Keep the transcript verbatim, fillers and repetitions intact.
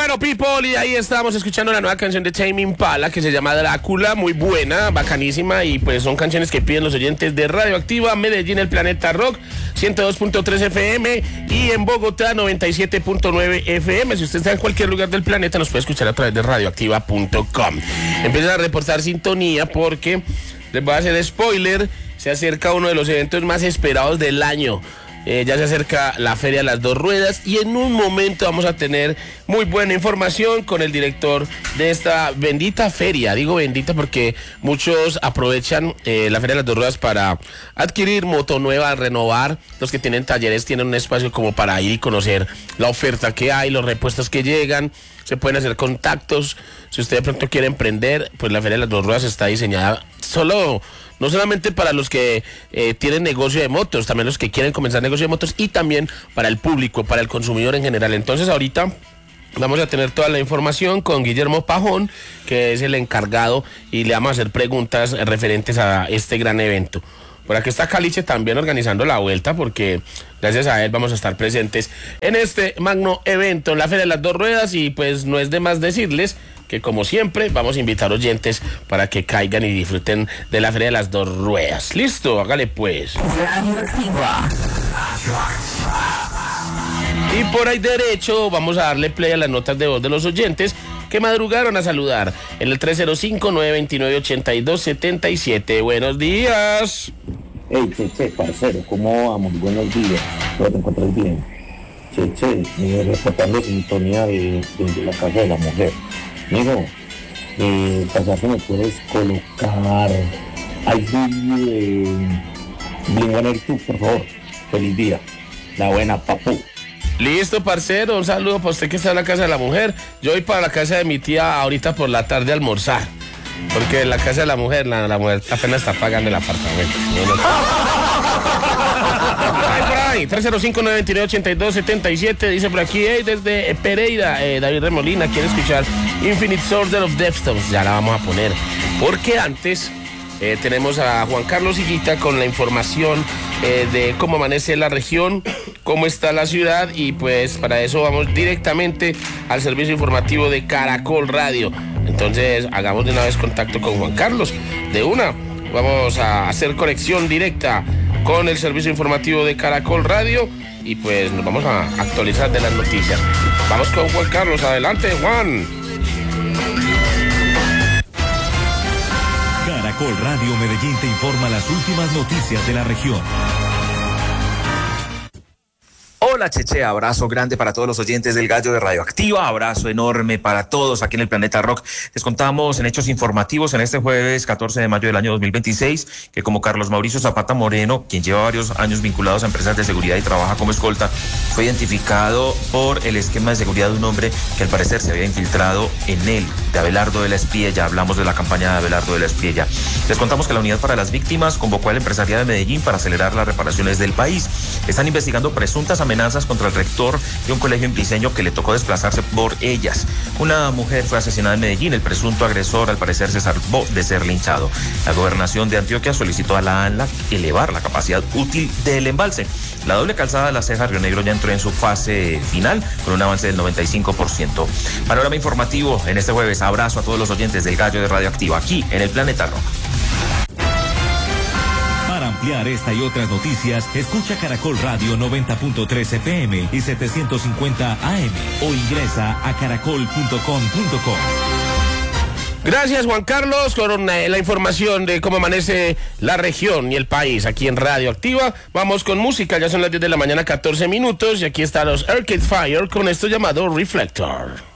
Bueno, people, y ahí estábamos escuchando la nueva canción de Tame Impala que se llama Drácula, muy buena, bacanísima, y pues son canciones que piden los oyentes de Radioactiva, Medellín, El Planeta Rock, ciento dos punto tres F M, y en Bogotá, noventa y siete punto nueve F M. Si usted está en cualquier lugar del planeta, nos puede escuchar a través de radioactiva punto com. Empiezan a reportar sintonía porque, les voy a hacer spoiler, se acerca uno de los eventos más esperados del año. Eh, ya se acerca la Feria de las Dos Ruedas y en un momento vamos a tener muy buena información con el director de esta bendita feria. Digo bendita porque muchos aprovechan eh, la Feria de las Dos Ruedas para adquirir moto nueva, renovar. Los que tienen talleres tienen un espacio como para ir y conocer la oferta que hay, los repuestos que llegan. Se pueden hacer contactos. Si usted de pronto quiere emprender, pues la Feria de las Dos Ruedas está diseñada solo... no solamente para los que eh, tienen negocio de motos, también los que quieren comenzar negocio de motos y también para el público, para el consumidor en general. Entonces ahorita vamos a tener toda la información con Guillermo Pajón, que es el encargado, y le vamos a hacer preguntas referentes a este gran evento. Por aquí está Caliche también organizando la vuelta, porque gracias a él vamos a estar presentes en este magno evento, en la Feria de las Dos Ruedas, y pues no es de más decirles que como siempre vamos a invitar oyentes para que caigan y disfruten de la Feria de las Dos Ruedas. ¿Listo? Hágale pues. Y por ahí derecho vamos a darle play a las notas de voz de los oyentes que madrugaron a saludar en el tres cero cinco, nueve dos nueve, ocho dos siete siete. Buenos días. Hey, Cheche, parcero, ¿cómo vamos? Buenos días, espero te encuentres bien. Cheche, eh, reportando sintonía de, de, de la Casa de la Mujer. Mijo, eh, pasar que me puedes colocar algo de Blink ciento ochenta y dos, por favor. Feliz día. La buena, papu. Listo, parcero, un saludo para usted que está en la Casa de la Mujer. Yo voy para la casa de mi tía ahorita por la tarde a almorzar, porque en la Casa de la Mujer, la, la mujer apenas está pagando el apartamento. No, no. Ay, por ahí, tres cero cinco, nueve dos nueve, ocho dos siete siete, dice por aquí, hey, desde Pereira, eh, David Remolina, quiere escuchar Infinite Soldier of Deftones. Ya la vamos a poner, porque antes eh, tenemos a Juan Carlos Higuita con la información eh, de cómo amanece la región, cómo está la ciudad, y pues para eso vamos directamente al servicio informativo de Caracol Radio. Entonces hagamos de una vez contacto con Juan Carlos. De una, vamos a hacer conexión directa con el servicio informativo de Caracol Radio y pues nos vamos a actualizar de las noticias. Vamos con Juan Carlos, adelante Juan. Caracol Radio Medellín te informa las últimas noticias de la región. Hola Cheche, abrazo grande para todos los oyentes del Gallo de Radioactiva, abrazo enorme para todos aquí en el Planeta Rock. Les contamos en hechos informativos en este jueves catorce de mayo del año dos mil veintiséis que como Carlos Mauricio Zapata Moreno, quien lleva varios años vinculados a empresas de seguridad y trabaja como escolta, fue identificado por el esquema de seguridad de un hombre que al parecer se había infiltrado en él, de Abelardo de la Espriella. Hablamos de la campaña de Abelardo de la Espriella. Les contamos que la Unidad para las Víctimas convocó al empresariado de Medellín para acelerar las reparaciones del país. Están investigando presuntas amenazas contra el rector de un colegio en Briceño que le tocó desplazarse por ellas. Una mujer fue asesinada en Medellín. El presunto agresor al parecer se salvó de ser linchado. La gobernación de Antioquia solicitó a la ANLA elevar la capacidad útil del embalse. La doble calzada de la Ceja Río Negro ya entró en su fase final con un avance del noventa y cinco por ciento. Panorama informativo en este jueves. Abrazo a todos los oyentes del Gallo de Radioactiva aquí en el Planeta Rock. Para ampliar esta y otras noticias, escucha Caracol Radio noventa punto tres F M y setecientos cincuenta A M o ingresa a caracol punto com punto co. Gracias Juan Carlos con la información de cómo amanece la región y el país aquí en Radioactiva. Vamos con música, ya son las diez de la mañana, catorce minutos, y aquí están los Arcade Fire con esto llamado Reflector.